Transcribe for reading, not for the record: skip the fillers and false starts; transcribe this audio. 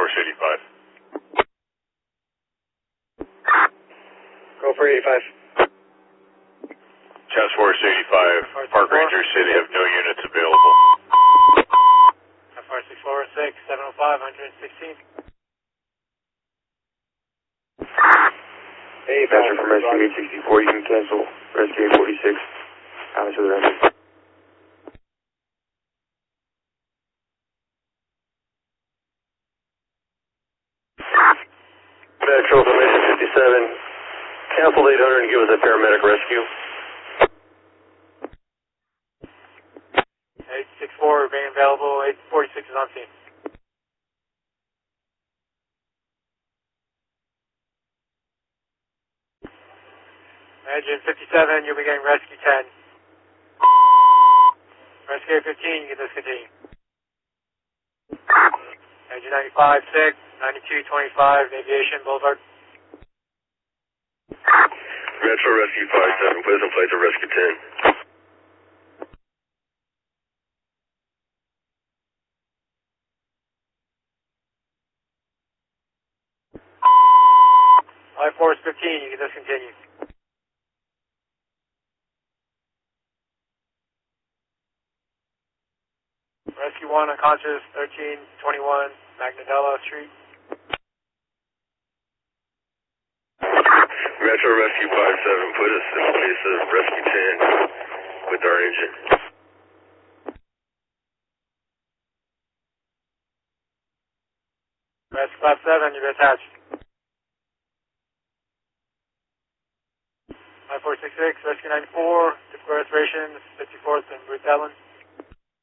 Force 85. Go for 85. Task Force 85, Park Ranger City have no units available. FR646, 705, 116. Hey, Passenger from Rescue 864, you can cancel Rescue 846. Out to the rescue. Metro Formation 57, cancel 800 and give us a paramedic rescue. 864 being available, 846 is on scene. Engine 57, you'll be getting rescue 10. Rescue 15, you can discontinue. Engine 95, 6, 92, 25, Aviation Boulevard. Metro Rescue 57, put us in place of Rescue 10. I-Force 15, you can discontinue. Rescue 1 unconscious, 1321 Magnadella Street. Metro Rescue 57, put us in place of Rescue 10 with our engine. Rescue 57, you're attached. I-466, Rescue 94, typical restoration, 54th and Ruth Ellen.